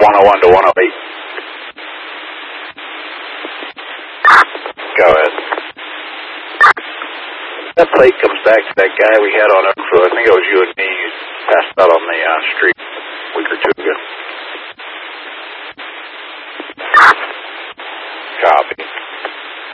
101 to 108. Go ahead. That plate comes back to that guy we had on Oakville. I think it was you and me. You passed out on the street a week or two ago.